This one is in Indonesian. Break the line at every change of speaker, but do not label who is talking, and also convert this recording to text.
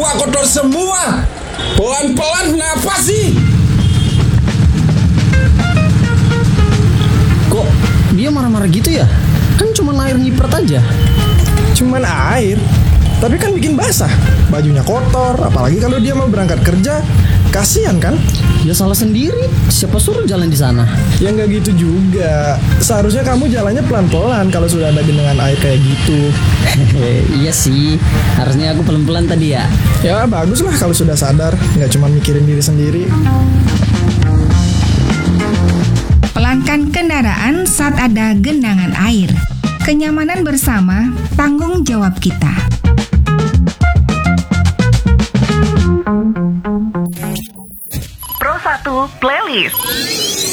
Semua kotor semua. Pelan-pelan kenapa sih?
Kok dia marah-marah gitu ya? Kan cuma air nyiprat aja.
Cuman air, tapi kan bikin basah. Bajunya kotor, apalagi kalau dia mau berangkat kerja. Kasian kan?
Ya salah sendiri. Siapa suruh jalan di sana?
Ya nggak gitu juga. Seharusnya kamu jalannya pelan-pelan kalau sudah ada genangan air kayak gitu.
Iya sih. Harusnya aku pelan-pelan tadi ya.
Ya baguslah kalau sudah sadar, nggak cuma mikirin diri sendiri.
Pelankan kendaraan saat ada genangan air. Kenyamanan bersama, tanggung jawab kita.
Pro 1 Playlist.